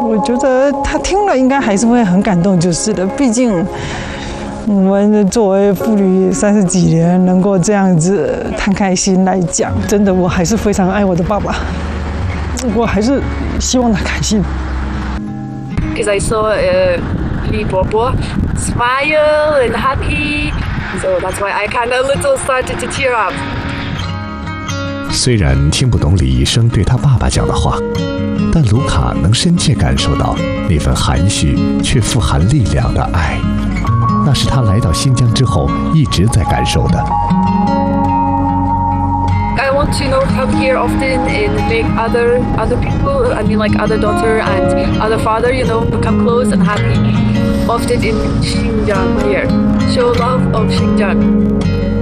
我觉得他听了应该还是会很感动，就是的。毕竟我们作为父女30几年，能够这样子摊开心来讲，真的我还是非常爱我的爸爸。我还是希望他开心。 Because I saw Lee Bobo smile and happy, so that's why I kind of little started to tear up. 虽然听不懂李医生对他爸爸讲的话，但卢卡能深切感受到那份含蓄却富含力量的爱，那是他来到新疆之后一直在感受的。 I want to come here often and make other people, I mean like other daughter and other father, become close and happy. Often in Xinjiang here. Show love of Xinjiang.